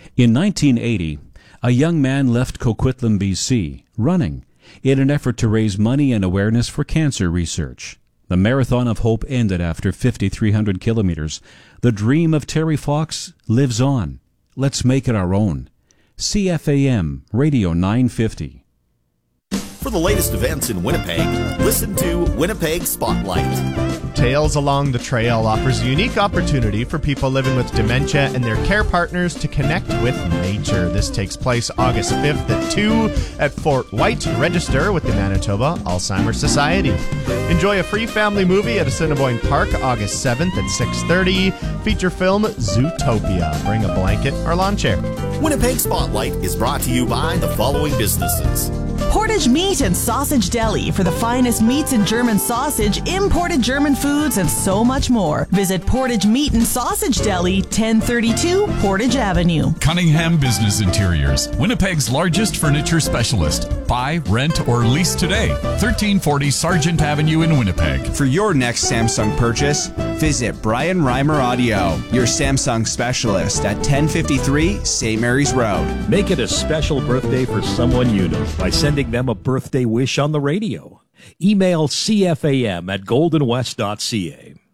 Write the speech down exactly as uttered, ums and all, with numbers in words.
In nineteen eighty, a young man left Coquitlam, B C, running in an effort to raise money and awareness for cancer research. The Marathon of Hope ended after fifty-three hundred kilometers. The dream of Terry Fox lives on. Let's make it our own. C F A M Radio nine fifty. For the latest events in Winnipeg, listen to Winnipeg Spotlight. Tales Along the Trail offers a unique opportunity for people living with dementia and their care partners to connect with nature. This takes place August fifth at two at Fort White. Register with the Manitoba Alzheimer's Society. Enjoy a free family movie at Assiniboine Park August seventh at six thirty. Feature film Zootopia. Bring a blanket or lawn chair. Winnipeg Spotlight is brought to you by the following businesses. Portage Meat and Sausage Deli for the finest meats and German sausage, imported German foods, and so much more. Visit Portage Meat and Sausage Deli, ten thirty-two Portage Avenue. Cunningham Business Interiors, Winnipeg's largest furniture specialist. Buy, rent, or lease today. thirteen forty Sargent Avenue in Winnipeg. For your next Samsung purchase, visit Brian Reimer Audio, your Samsung specialist at ten fifty-three Saint Mary's Road. Make it a special birthday for someone you know by sending them a birthday wish on the radio. Email C F A M at golden west dot C A.